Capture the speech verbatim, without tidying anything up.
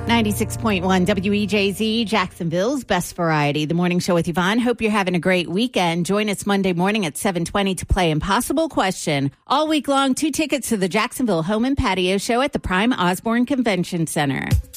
ninety-six point one W E J Z, Jacksonville's best variety. The morning show with Yvonne. Hope you're having a great weekend. Join us Monday morning at seven twenty to play Impossible Question. All week long, two tickets to the Jacksonville Home and Patio Show at the Prime Osborne Convention Center.